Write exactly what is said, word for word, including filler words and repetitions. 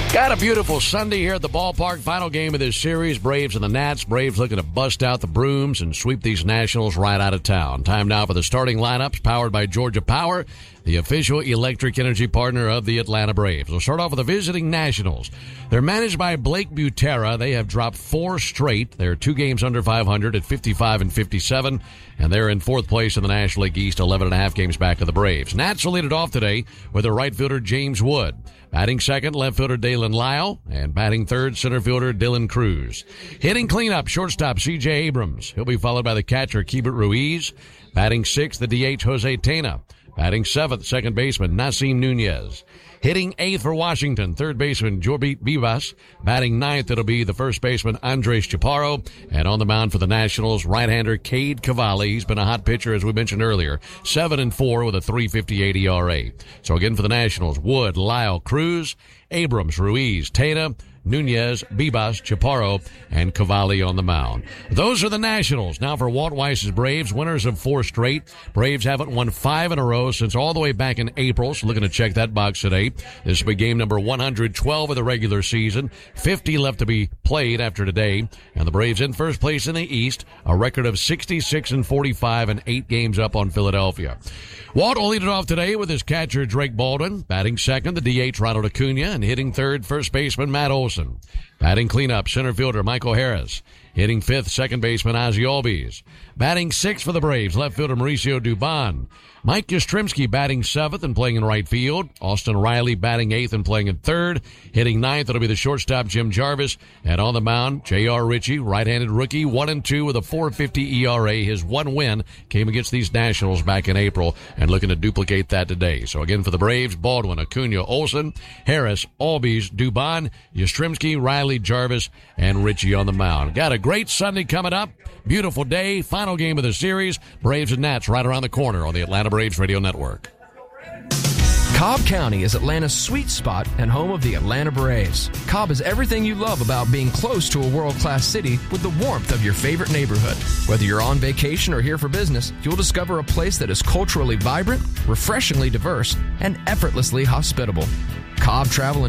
Got a beautiful Sunday here at the ballpark. Final game of this series, Braves and the Nats. Braves looking to bust out the brooms and sweep these Nationals right out of town. Time now for the starting lineups, powered by Georgia Power, the official electric energy partner of the Atlanta Braves. We'll start off with the visiting Nationals. They're managed by Blake Butera. They have dropped four straight. They're two games under five hundred at fifty-five and fifty-seven, and they're in fourth place in the National League East, eleven and a half games back to the Braves. Nats will lead it off today with their right fielder James Wood. Batting second, left fielder Dalen Lyle, and batting third, center fielder Dylan Cruz. Hitting cleanup, shortstop C J Abrams. He'll be followed by the catcher Keibert Ruiz. Batting sixth, the D H Jose Tena. Batting seventh, second baseman Nasim Nunez. Hitting eighth for Washington, third baseman Jorbit Vivas. Batting ninth, it'll be the first baseman Andres Chaparro. And on the mound for the Nationals, right-hander Cade Cavalli. He's been a hot pitcher, as we mentioned earlier. Seven and four with a three fifty-eight E R A. So again for the Nationals, Wood, Lyle, Cruz, Abrams, Ruiz, Tena, Nunez, Bibas, Chaparro, and Cavalli on the mound. Those are the Nationals. Now for Walt Weiss's Braves, winners of four straight. Braves haven't won five in a row since all the way back in April, so looking to check that box today. This will be game number one hundred twelve of the regular season. fifty left to be played after today. And the Braves in first place in the East, a record of sixty-six and forty-five and eight games up on Philadelphia. Walt will lead it off today with his catcher Drake Baldwin. Batting second, the D H Ronald Acuna, and hitting third, first baseman Matt Olson. Batting cleanup, center fielder Michael Harris. Hitting fifth, second baseman Ozzie Albies. Batting sixth for the Braves, left fielder Mauricio Dubon. Mike Yastrzemski batting seventh and playing in right field. Austin Riley batting eighth and playing in third. Hitting ninth, it'll be the shortstop Jim Jarvis. And on the mound, J R. Ritchie, right-handed rookie, one and two with a four fifty E R A. His one win came against these Nationals back in April, and looking to duplicate that today. So again for the Braves, Baldwin, Acuna, Olson, Harris, Albies, Dubon, Yastrzemski, Riley, Jarvis, and Ritchie on the mound. Got a great Sunday coming up. Beautiful day. Final game of the series. Braves and Nats right around the corner on the Atlanta Braves Radio Network. Cobb County is Atlanta's sweet spot and home of the Atlanta Braves. Cobb is everything you love about being close to a world-class city with the warmth of your favorite neighborhood. Whether you're on vacation or here for business, you'll discover a place that is culturally vibrant, refreshingly diverse, and effortlessly hospitable. Cobb Travel